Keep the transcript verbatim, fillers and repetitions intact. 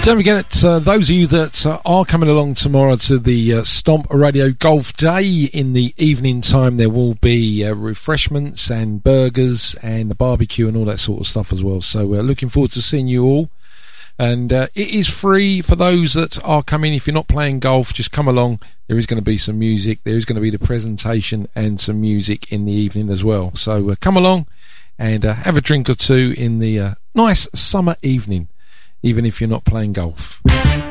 Don't forget, uh, those of you that uh, are coming along tomorrow to the uh, Stomp Radio Golf Day, in the evening time there will be uh, refreshments and burgers and a barbecue and all that sort of stuff as well. So uh, looking forward to seeing you all. And uh, it is free for those that are coming. If you're not playing golf, just come along. There is going to be some music. There is going to be the presentation and some music in the evening as well. So uh, come along and uh, have a drink or two in the uh, nice summer evening, even if you're not playing golf.